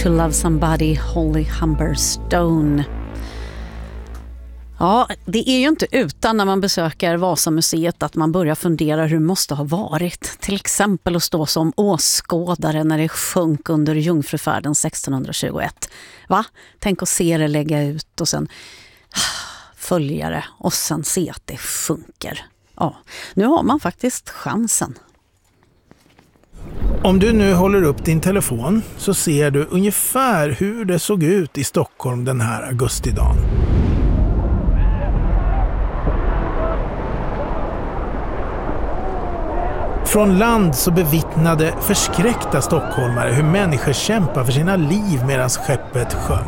to love somebody, Holly Humberstone. Ja, det är ju inte utan när man besöker Vasamuseet att man börjar fundera hur det måste ha varit. Till exempel att stå som åskådare när det sjönk under jungfrufärden 1621. Va? Tänk att se det lägga ut och sen följa det och sen se att det sjunker. Ja, nu har man faktiskt chansen. Om du nu håller upp din telefon så ser du ungefär hur det såg ut i Stockholm den här augustidagen. Från land så bevittnade förskräckta stockholmare hur människor kämpar för sina liv medan skeppet sjönk.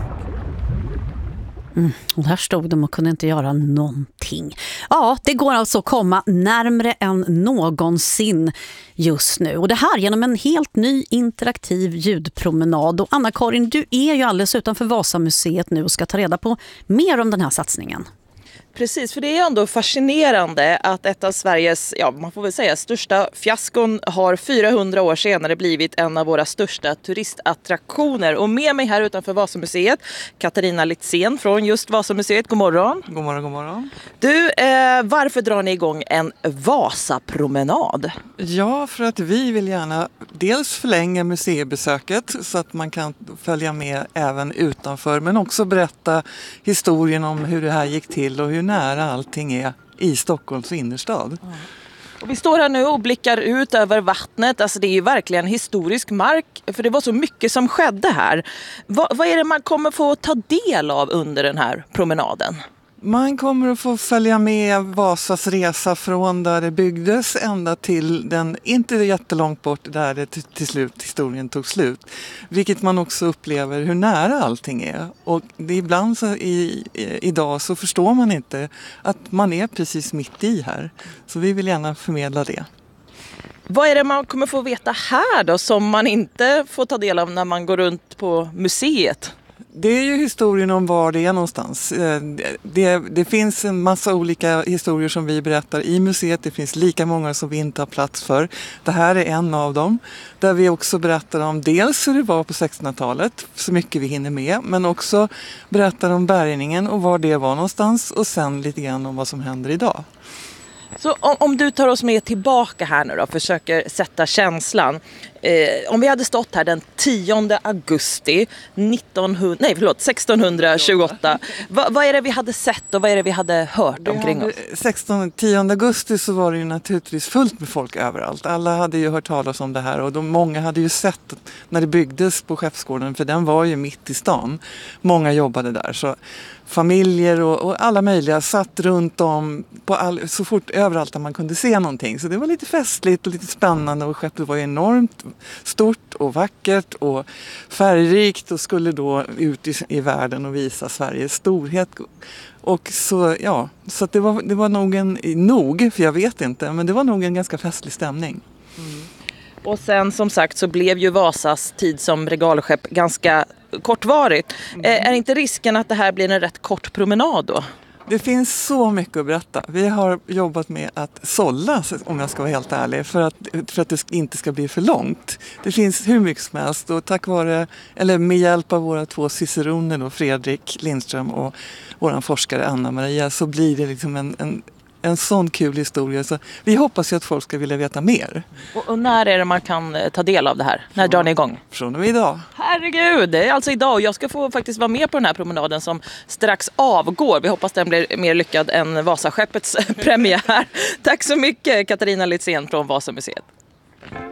Och där stod de och kunde inte göra någonting. Ja, det går alltså att komma närmare än någonsin just nu. Och det här genom en helt ny interaktiv ljudpromenad. Och Anna-Karin, du är ju alldeles utanför Vasamuseet nu och ska ta reda på mer om den här satsningen. Precis, för det är ändå fascinerande att ett av Sveriges, man får väl säga, största fiaskon har 400 år senare blivit en av våra största turistattraktioner. Och med mig här utanför Vasamuseet, Katarina Litzén från just Vasamuseet. God morgon. God morgon, god morgon. Du, varför drar ni igång en Vasapromenad? Ja, för att vi vill gärna dels förlänga museibesöket så att man kan följa med även utanför, men också berätta historien om hur det här gick till och hur nära allting är i Stockholms innerstad. Och vi står här nu och blickar ut över vattnet. Alltså det är ju verkligen historisk mark, för det var så mycket som skedde här. Vad är det man kommer få ta del av under den här promenaden? Man kommer att få följa med Vasas resa från där det byggdes ända till den, inte jättelångt bort där det till slut historien tog slut. Vilket man också upplever hur nära allting är. Och det ibland så idag så förstår man inte att man är precis mitt i här. Så vi vill gärna förmedla det. Vad är det man kommer få veta här då som man inte får ta del av när man går runt på museet? Det är ju historien om var det är någonstans. Det finns en massa olika historier som vi berättar i museet. Det finns lika många som vi inte har plats för. Det här är en av dem. Där vi också berättar om dels hur det var på 1600-talet, så mycket vi hinner med. Men också berättar om bärgningen och var det var någonstans. Och sen lite grann om vad som händer idag. Så om du tar oss med tillbaka här nu då, försöker sätta känslan. Om vi hade stått här den 10 augusti 1628, vad är det vi hade sett och vad är det vi hade hört omkring oss? 10 augusti så var det ju naturligtvis fullt med folk överallt. Alla hade ju hört talas om det här och många hade ju sett när det byggdes på Skeppsgården, för den var ju mitt i stan. Många jobbade där, så familjer och alla möjliga satt runt om så fort överallt där man kunde se någonting. Så det var lite festligt och lite spännande och skeppet var ju enormt stort och vackert och färgrikt och skulle då ut i världen och visa Sveriges storhet. Och så så att det var nog, för jag vet inte, men det var nog en ganska festlig stämning. Och sen som sagt så blev ju Vasas tid som regalskepp ganska kortvarigt. Är inte risken att det här blir en rätt kort promenad då? Det finns så mycket att berätta. Vi har jobbat med att sålla, om jag ska vara helt ärlig, för att det inte ska bli för långt. Det finns hur mycket som helst och med hjälp av våra 2 ciceroner då, Fredrik Lindström och vår forskare Anna-Maria, så blir det liksom en sån kul historia. Så vi hoppas ju att folk ska vilja veta mer. Och när är det man kan ta del av det här? När drar ni igång? Från och med idag. Herregud, det är alltså idag och jag ska få faktiskt vara med på den här promenaden som strax avgår. Vi hoppas den blir mer lyckad än Vasaskeppets premiär. Tack så mycket Katarina Litzén från Vasamuseet.